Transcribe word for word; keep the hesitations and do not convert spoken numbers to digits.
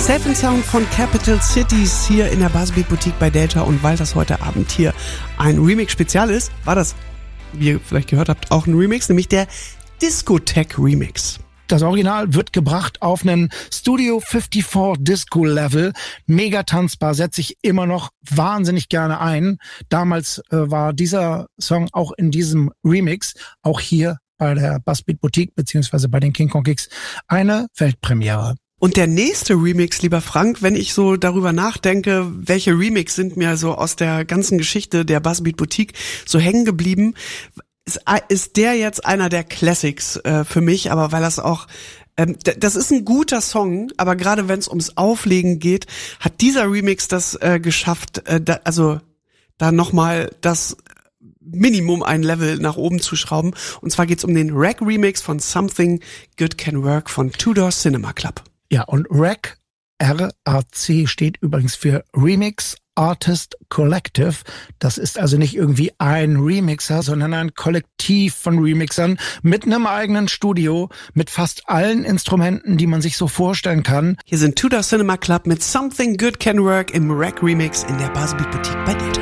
Safe and Sound von Capital Cities hier in der Buzzbeat Boutique bei Delta. Und weil das heute Abend hier ein Remix-Spezial ist, war das, wie ihr vielleicht gehört habt, auch ein Remix, nämlich der Discotheque Remix. Das Original wird gebracht auf einen Studio fünfundfünfzig Disco Level. Mega tanzbar, setze ich immer noch wahnsinnig gerne ein. Damals äh, war dieser Song auch in diesem Remix, auch hier bei der Buzzbeat Boutique beziehungsweise bei den King Kong Kicks, eine Weltpremiere. Und der nächste Remix, lieber Frank, wenn ich so darüber nachdenke, welche Remix sind mir so aus der ganzen Geschichte der Buzzbeat Boutique so hängen geblieben, ist, ist der jetzt einer der Classics äh, für mich, aber weil das auch, ähm, d- das ist ein guter Song, aber gerade wenn es ums Auflegen geht, hat dieser Remix das äh, geschafft, äh, da, also da nochmal das Minimum ein Level nach oben zu schrauben. Und zwar geht's um den Rack Remix von Something Good Can Work von Two Door Cinema Club. Ja, und Rack, R A C, steht übrigens für Remix Artist Collective. Das ist also nicht irgendwie ein Remixer, sondern ein Kollektiv von Remixern mit einem eigenen Studio, mit fast allen Instrumenten, die man sich so vorstellen kann. Hier sind Two Door Cinema Club mit Something Good Can Work im Rack Remix in der Buzzbeat Boutique bei Delta.